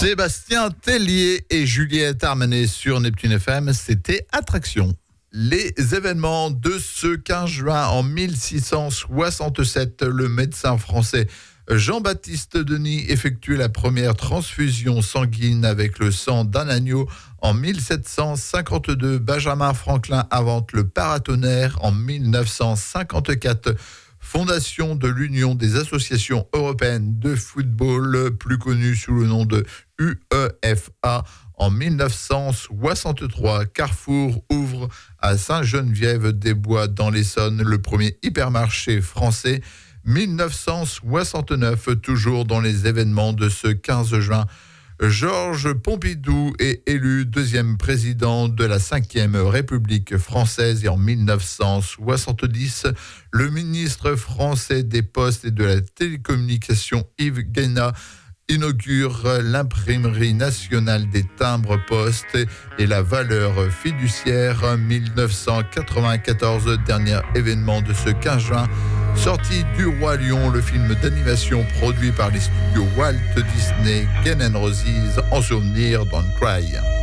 Sébastien Tellier et Juliette Armanet sur Neptune FM, c'était Attraction. Les événements de ce 15 juin en 1667, le médecin français Jean-Baptiste Denis effectue la première transfusion sanguine avec le sang d'un agneau. En 1752, Benjamin Franklin invente le paratonnerre. En 1954, fondation de l'Union des associations européennes de football, plus connue sous le nom de UEFA. En 1963, Carrefour ouvre à Saint-Geneviève-des-Bois dans l'Essonne le premier hypermarché français. 1969, toujours dans les événements de ce 15 juin, Georges Pompidou est élu deuxième président de la 5e République française. Et en 1970, le ministre français des Postes et de la Télécommunication, Yves Guéna, inaugure l'imprimerie nationale des timbres postes et la valeur fiduciaire. 1994, dernier événement de ce 15 juin, sortie du Roi Lion, le film d'animation produit par les studios Walt Disney, Ken and Roses, en souvenir Don't Cry.